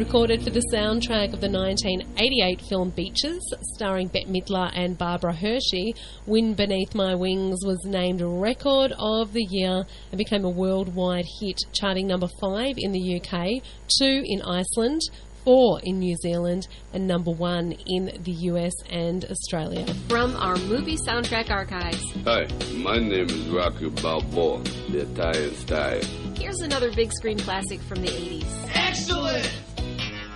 Recorded for the soundtrack of the 1988 film Beaches, starring Bette Midler and Barbara Hershey, Wind Beneath My Wings was named Record of the Year and became a worldwide hit, charting number 5 in the UK, 2 in Iceland, 4 in New Zealand, and number 1 in the US and Australia. From our movie soundtrack archives. Hi, my name is Rocky Balboa, the Italian style. Here's another big screen classic from the 80s. Excellent!